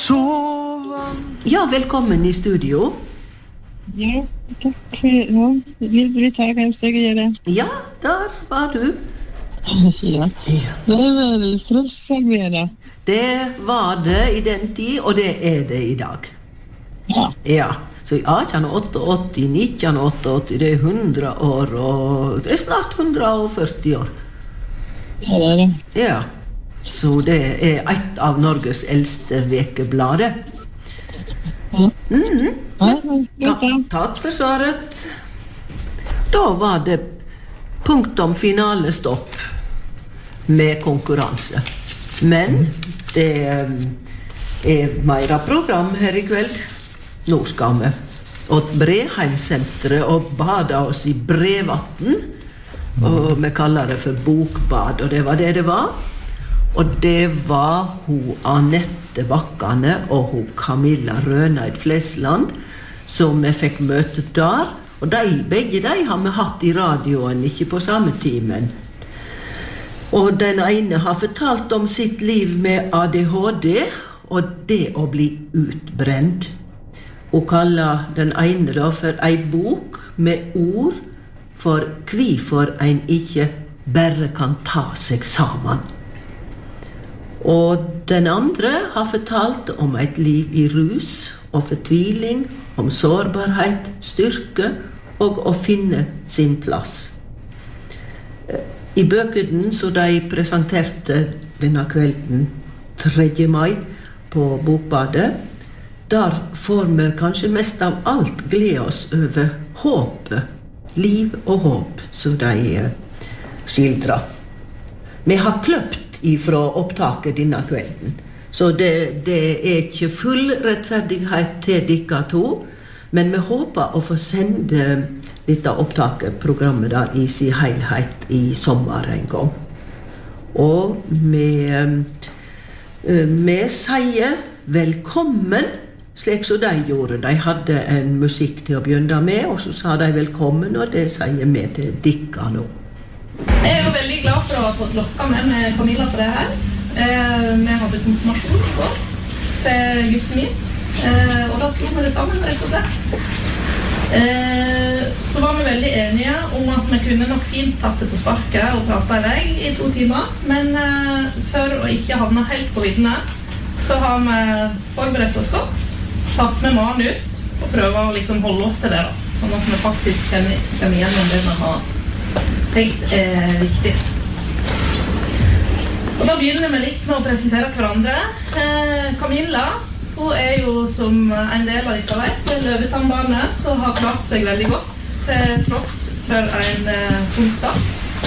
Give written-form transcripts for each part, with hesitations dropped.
Ja, velkommen I studio. Ja, takk. Ja, vi tar en steg og gjør det. Ja, der var du. Ja, det vel frelsesarbeid. Det var det I den tid, og det det I dag. Ja. Ja, så I 1888, 1988, det 100 år, og det snart 140 år. Ja, det det. Ja, så det et av Norges eldste vekeblader. Ja. Ja, takk for svaret. Da var det punktum finale stopp med konkurranse. Men det mer program her I kveld. Nå skal vi åt Breheimsenteret og bada oss I brevatten. Og vi kaller det for bokbad, og det var det var. Og det var hun Anette Bakkane og hun Camilla Røneid Flesland som vi fikk møte der. Og begge de har vi hatt I radioen, ikke på samme timen. Og den ene har fortalt om sitt liv med ADHD og det å bli utbrent. Hun kaller den ene da for en bok med ord for hvorfor en ikke bare kan ta seg sammen. Og den andre har fortalt om et liv I rus og fortviling, om sårbarhet, styrke og å finne sin plass. I bøkene så de presenterte denne kvelden 3. mai på Bokbadet, der får vi kanskje mest av alt glede oss over håpet, liv og håp, så de skildrer. Vi har kløpt ifra opptaket denne kvelden, så det ikke full rettferdighet til dere to, men vi håper å få sende dette opptaket, programmet der I sin helhet I sommer en gang. Og vi sier velkommen, slik som de gjorde. De hadde en musikk til å begynne med, og så sa de velkommen, og det sier vi til dere nå. Jeg jo veldig glad for å ha fått lokka med Camilla på det her. Vi hadde konfirmasjon I går til gutten min, og da sto vi det sammen, rett og slett. Så var vi veldig enige om at vi kunne nok fint tatt det på sparket og pratet I vei I 2 timer, men for å ikke havne helt på viddene, så har vi forberedt oss godt, tatt med manus og prøver å liksom holde oss til det da, sånn at vi faktisk kjenner igjennom det vi har tenkt viktig. Og da begynner vi litt med å presentere hverandre. Camilla, hun jo som en del av dere vet, løvetannbarnet, som har klart seg veldig godt til tross for en onsdag.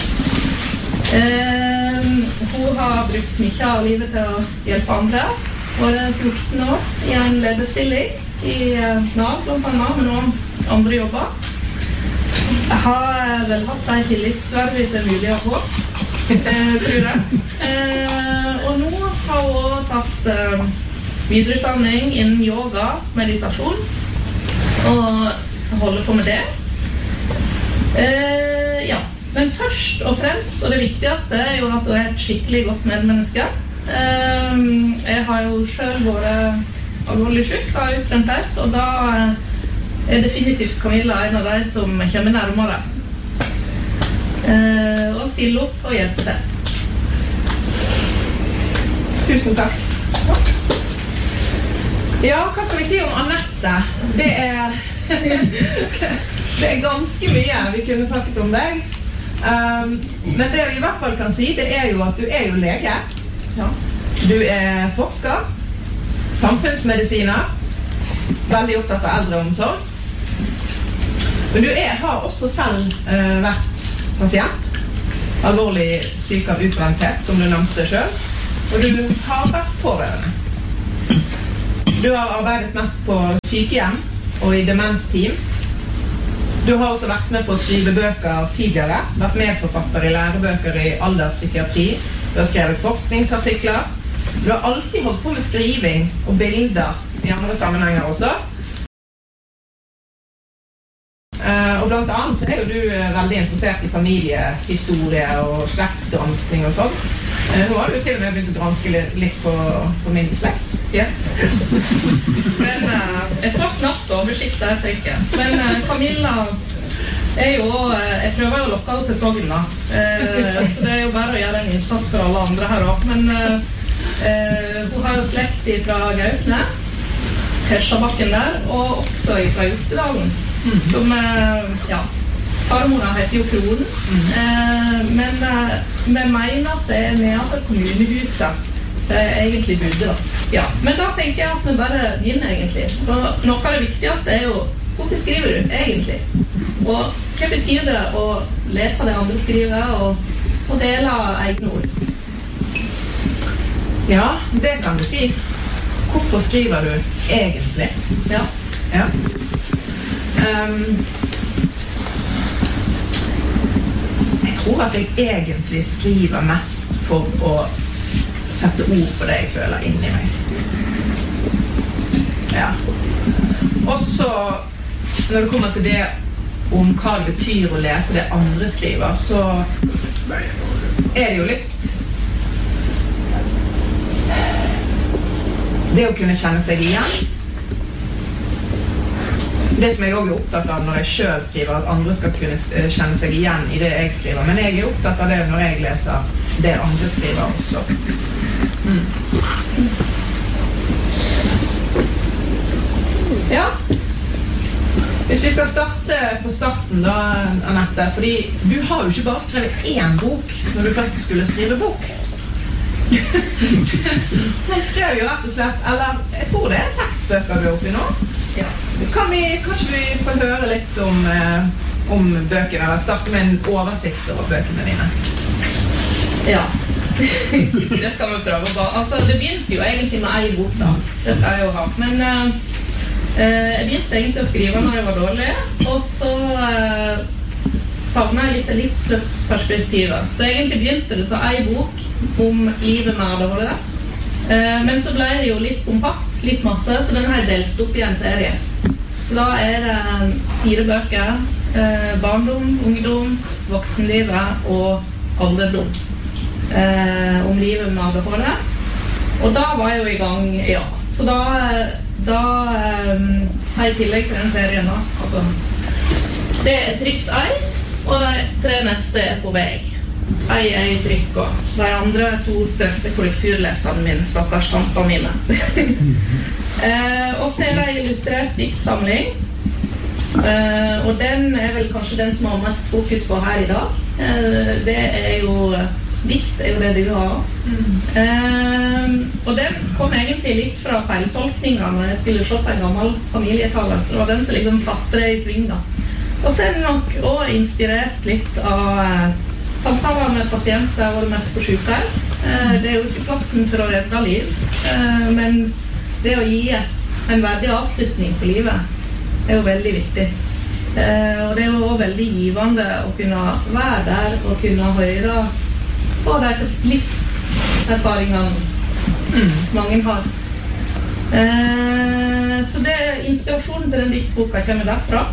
Hun har brukt mye av livet til å hjelpe andre. Hun 14 år I en lederstilling I NAV, blant annet, med noen andre jobber. Jeg har vel hatt en tillitsverdig til mulig å få, tror jeg. Og nå har hun tatt videreutdanning innen yoga, meditasjon, og holder på med det. Ja, men først og fremst, og det viktigste jo at hun et skikkelig godt medmenneske. Jeg har jo selv vært alvorlig syk, har utbrenthet, og da definitivt Camilla en av de som kommer nærmere. Og stille opp og hjelpe til. Tusen takk. Ja, hva skal vi si om Anette? Det ganske mye vi kunne snakket om deg. Men det vi I hvert fall kan si, det jo at du jo lege. Ja. Du forsker, samfunnsmedisiner, veldig opptatt av eldreomsorg. Men du har også selv vært pasient, alvorlig syk av utbrenthet, som du nevnte selv, og du har vært pårørende. Du har arbeidet mest på sykehjem og I demensteam. Du har også vært med på å skrive bøker tidligere, vært medforfatter I lærebøker I alderspsykiatri, du har skrevet forskningsartikler, du har alltid holdt på med skriving og bilder I andre sammenhenger også. Og blant annet så jo du veldig interessert I familiehistorie og slektsgranskning og sånt. Nå har du til og med begynt å granske litt på min slekt. Yes. Men jeg får snart oversikt der, tenker jeg. Men Camilla jo, jeg prøver jo å lokke henne til Sogn da. Så det jo bare å gjøre en innsats for alle andre her også. Men hun har jo slekt fra Gautne, Hershabakken der, og også fra Jostedalen. Som, ja, farmora heter jo Kronen, men vi mener at det nedenfor kommunehuset det egentlig bodde da. Ja, men da tenker jeg at vi bare begynner egentlig. Og noe av det viktigste jo, hvorfor skriver du egentlig? Og hva betyr det å lese det andre skriver og dele egne ord? Ja, det kan du si. Hvorfor skriver du egentlig? Ja. Jeg tror at jeg egentlig skriver mest for å sette ord på det jeg føler inni meg. Ja. Og så, når det kommer til det om hva det betyr å lese det andre skriver, så det jo litt det å kunne kjenne seg igjen. Det som jeg også opptatt av når jeg selv skriver, at andre skal kunne kjenne seg igjen i det jeg skriver. Men jeg opptatt av det når jeg leser det andre skriver også. Ja. Hvis vi skal starte på starten da, Annette, fordi du har jo ikke bare skrevet én bok når du først skulle skrive bok. Jeg skrev jo rett og slett, eller jeg tror det 6 bøker du oppi nå. Ja. Kanskje vi får høre litt om bøkene, eller starte med en oversikt over bøkene dine? Ja. Det skal vi prøve på. Altså, det begynte jo egentlig med en bok da. Det skal jeg jo ha. Men jeg begynte egentlig å skrive når jeg var dårlig, og så savnet jeg litt livsløpsperspektivet. Så egentlig begynte det så en bok om livet med ADHD. Men så ble det jo litt kompakt, litt masse, så den har jeg delt opp i en serie. Så da det 4 bøker. Barndom, ungdom, voksenlivet og alderdom. Om livet med ADHD. Og da var jeg jo i gang, ja. Så da har jeg tillegg til den serien da. Altså, det trykt ei, og de 3 neste på vei. Ei i trykk, og de andre 2 største korrekturleserne mine, stakkars tantene mine. Og så det illustrert diktsamling. Og den vel kanskje den som har mest fokus på her i dag. Det jo dikt, jo det du har. Og den kom egentlig litt fra feiltolkninga når jeg skulle se på en gammel familietale. Så det var den som liksom satte det i sving da. Og så det nok også inspirert litt av samtaler med pasienter og det mest på sykehjem. Det jo ikke plassen for å redde liv, men det å gi en verdig avslutning på livet jo veldig viktig. Og det jo også veldig givende å kunne være der og kunne høre på de livserfaringene mange har. Så det inspirasjonen til den diktboka kommer derfra.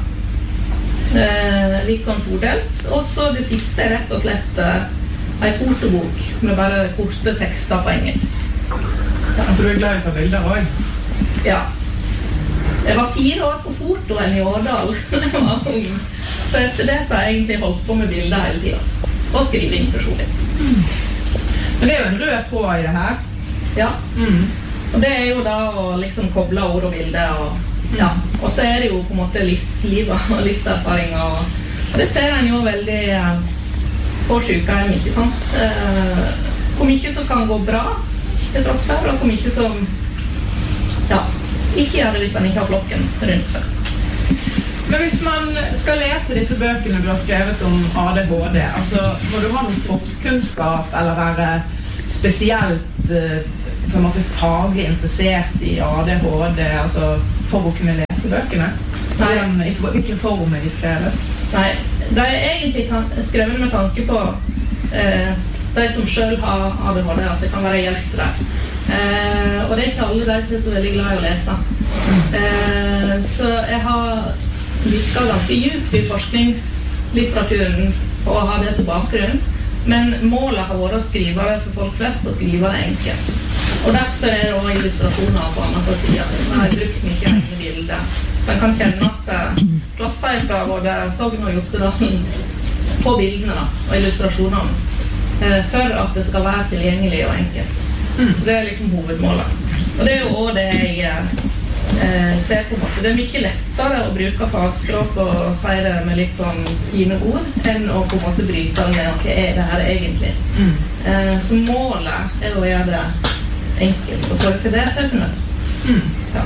Litt sånn fordelt. Og så det siste rett og slett en fotobok med bare korte tekster på engelsk. Ja, for du glad i å ta bilder også? Ja. Jeg var 4 år på fotoen i Årdal da jeg var ung. Så etter det så har jeg egentlig holdt på med bilder hele tiden. Og skriving personlig. Men det jo en rød tråd i det her. Ja. Og det jo da å liksom koble ord og bilder og ja, og så det jo på en måte livslivet og livserfaringer og det ser en jo veldig på sykehjem, ikke sant? Hvor mye som kan gå bra til tross for, og hvor mye som ja, ikke gjør det hvis man ikke har flokken rundt seg. Men hvis man skal lese disse bøkene du har skrevet om ADHD, altså må du ha noen forkunnskap eller være spesielt på en måte faglig interessert i ADHD, altså for å kunne lese bøkene? Nei. I hvilken form de skrevet? Nei, de egentlig skrevet med tanke på de som selv har ADHD, at det kan være hjelp til det. Og det ikke alle de som så veldig glad i å lese. Så jeg har lyttet ganske djupt i forskningslitteraturen og har det som bakgrunn. Men målet har vært å skrive det for folk flest og skrive det enkelt. Og derfor det også illustrasjoner på andre sider. Jeg har brukt mye egne bilder. Man kan kjenne at klasser fra både Sogn og Jostedalen på bildene da, og illustrasjonene for at det skal være tilgjengelig og enkelt. Så det liksom hovedmålet. Og det jo også det jeg ser på en måte. Det mye lettere å bruke fagspråk og si det med litt sånn fine ord enn å på en måte bryte det med hva det her egentlig. Så målet å gjøre det enkelt og få til det selv. Ja.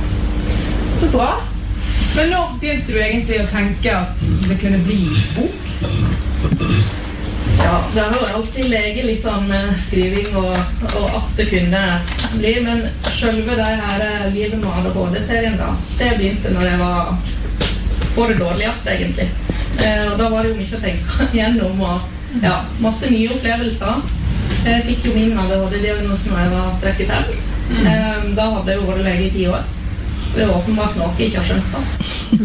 Så bra. Men når begynte du egentlig å tenke at det kunne bli bok? Ja, det har jo alltid leget litt sånn med skriving og at det kunne bli, men selve det her Livet med ADHD-serien da, det begynte når jeg var på det dårligste egentlig. Og da var det jo mye å tenke gjennom og ja, masse nye opplevelser. Jeg fikk jo min ADHD-diagnosen når jeg var 35. Da hadde jeg jo vært lege i 10 år. Så det er åpenbart noe jeg ikke har skjønt da.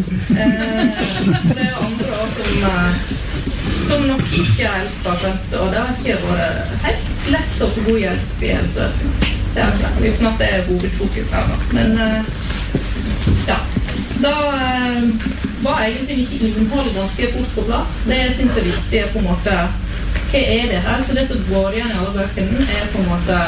Det er jo andre år som nok ikke helt har skjønt, og det har ikke vært helt lett å få god hjelp i helsevesenet. Det er klart, uten at det er hovedfokus her da. Men ja, da var egentlig ikke innhold ganske fort på plass. Det jeg synes er viktig på en måte, hva er det her? Så det som går igjen i alle bøkene er på en måte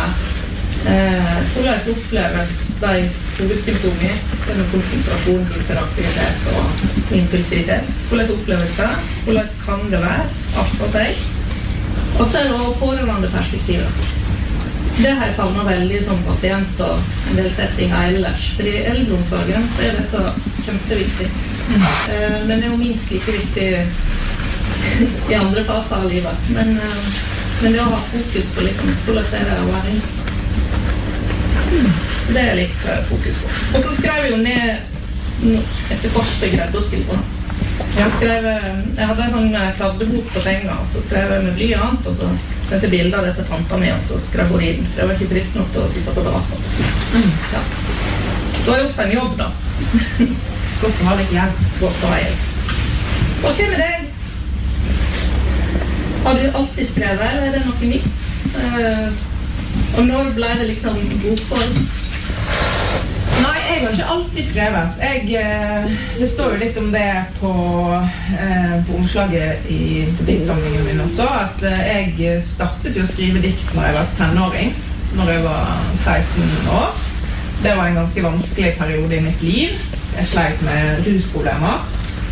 hvordan oppleves de hovedsymptomer, denne konsentrasjon, hyperaktivitet og impulsivitet. Hvordan oppleves det? Hvordan kan det være? Akkurat deg. Og så er det også pårørende perspektivet. Det har jeg savnet veldig som pasient og en del settinger ellers. For i eldreomsorgen så er dette kjempeviktig. Men det er jo minst like viktig i andre faser av livet. Men det å ha fokus på liksom, hvordan er det å være inn. Det er litt fokus på. Og så skrev jeg jo ned etter hvert jeg greide å skrive på den. Jeg hadde en sånn kladdebok på senga, og så skrev jeg med blyant, og så sendte bilder av dette tanta mi, og så skrev hun inn. For jeg var ikke trist nok til å sitte på data. Ja. Så har jeg gjort en jobb da. Godt å ha litt hjelp. Godt å ha hjelp. Og hva med deg? Har du alltid skrevet, eller er det noe nytt? Og når ble det liksom bokform? Nei, jeg har ikke alltid skrevet. Det står jo litt om det på omslaget i diktsamlingen min også, at jeg startet jo å skrive dikt når jeg var tenåring, når jeg var 16 år. Det var en ganske vanskelig periode i mitt liv. Jeg sleit med rusproblemer,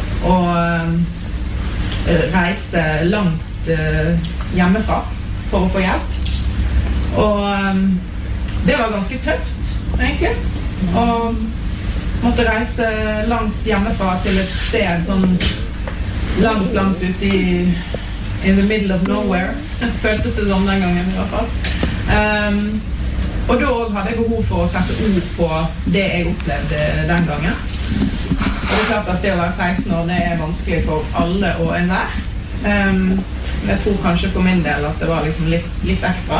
og reiste langt hjemmefra for å få hjelp. Og det var ganske tøft, egentlig. Og måtte reise langt hjemmefra til et sted sånn langt ute in the middle of nowhere. Føltes det sånn den gangen i hvert fall. Og da hadde jeg behov for å sette ord på det jeg opplevde den gangen. Og det er klart at det å være 16 år, det er vanskelig for alle og enhver. Jeg tror kanskje for min del at det var liksom litt ekstra.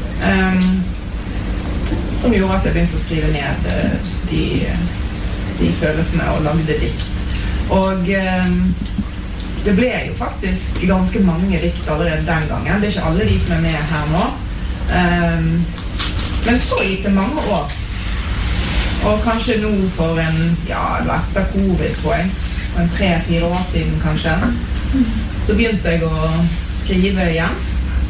Som gjorde at jeg begynte å skrive ned de følelsene og lagde dikt. Og det ble jo faktisk ganske mange dikt allerede den gangen. Det er ikke alle de som er med her nå. Men så gikk det mange år. Og kanskje nå for etter covid på en 3-4 år siden kanskje, så begynte jeg å skrive igjen.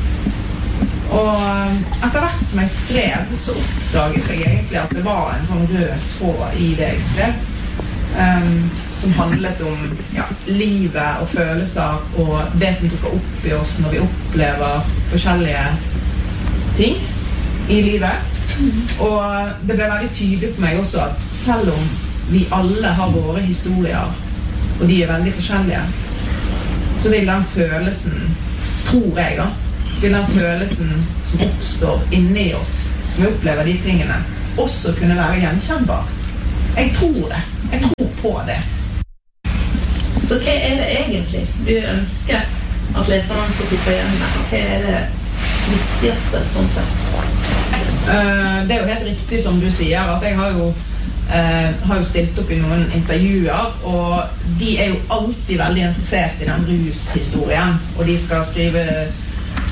Og etter hvert som jeg skrev, så oppdaget jeg egentlig at det var en sånn rød tråd i det jeg skrev, som handlet om livet og følelser og det som dukker opp i oss når vi opplever forskjellige ting i livet. Og det ble veldig tydelig på meg også at selv om vi alle har våre historier, og de er veldig forskjellige, så vil den følelsen, tror jeg da, vil den følelsen som oppstår inni oss, som vi opplever de tingene, også kunne være gjenkjennbar. Jeg tror det. Jeg tror på det. Så hva er det egentlig du ønsker at leserne skal tippe igjen med? Hva er det viktigste sånn sett? Det er jo helt riktig som du sier, at jeg har jo stilt opp i noen intervjuer, og de er jo alltid veldig interessert i den rushistorien, og de skal skrive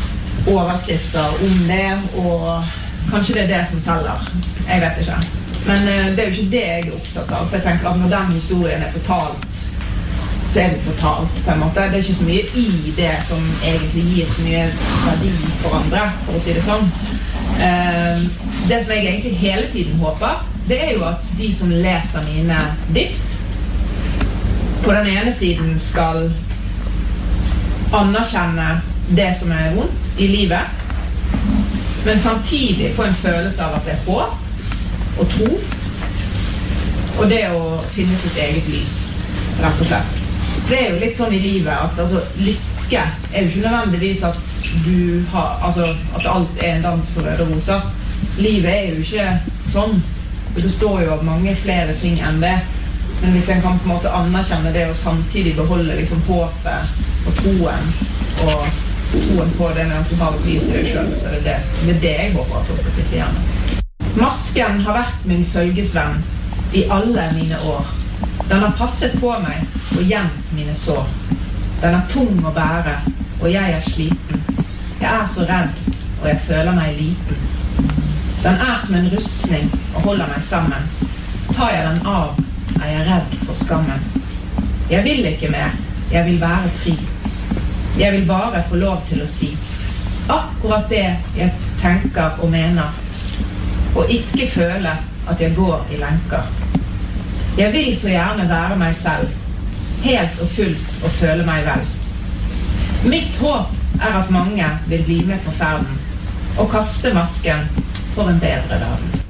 overskrifter om det, og kanskje det det som selger. Jeg vet ikke. Men det jo ikke det jeg opptatt av, for jeg tenker at når den historien fortalt, så det fortalt på en måte. Det ikke så mye i det som egentlig gir så mye verdi for andre, for å si det sånn. Det som jeg egentlig hele tiden håper, det jo at de som leser mine dikt, på den ene siden skal anerkjenne det som vondt i livet, men samtidig få en følelse av at det håp og tro, og det å finne sitt eget lys, rett og slett. Det jo litt sånn i livet at altså, lykke jo ikke nødvendigvis at du har, altså at alt en dans på røde roser. Livet jo ikke sånn. Det består jo av mange flere ting enn det. Men hvis en kan på en måte anerkjenne det og samtidig beholde liksom håpet og troen på det med at du har et lys i deg selv, så det det jeg håper at du skal sitte igjen. Masken har vært min følgesvenn i alle mine år. Den har passet på meg og gjemt mine sår. Den tung å bære, og jeg sliten. Jeg så redd, og jeg føler meg liten. Den som en rustning og holder meg sammen. Tar jeg den av, jeg redd for skammen. Jeg vil ikke mer, jeg vil være fri. Jeg vil bare få lov til å si akkurat det jeg tenker og mener, og ikke føle at jeg går i lenker. Jeg vil så gjerne være meg selv, helt og fullt og føle meg vel. Mitt håp at mange vil bli med på ferden, og kaste masken for en bedre verden.